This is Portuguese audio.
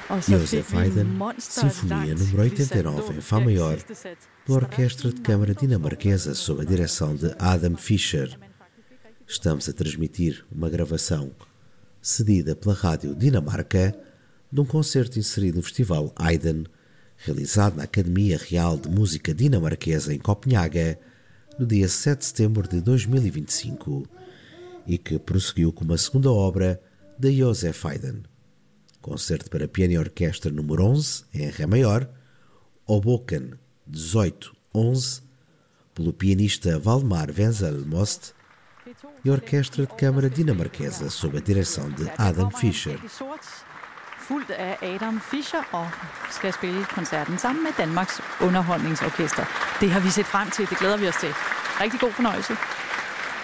Joseph Haydn, Sinfonia número 89 em Fá maior, pela Orquestra de Câmara Dinamarquesa sob a direção de Adam Fischer. Estamos a transmitir uma gravação cedida pela Rádio Dinamarca de um concerto inserido no Festival Haydn, realizado na Academia Real de Música Dinamarquesa em Copenhaga, no dia 7 de setembro de 2025, e que prosseguiu com uma segunda obra de Joseph Haydn. Concerto para piano e orquestra número 11, em Ré maior, Hoboken 1811, pelo pianista Valdemar Wenzel Most, e a Orquestra de Câmara Dinamarquesa sob a direção de Adam Fischer. Fuldt af Adam Fischer og skal spille koncerten sammen med Danmarks Underholdningsorkester. Det har vi set frem til, det glæder vi os til. Rigtig god fornøjelse.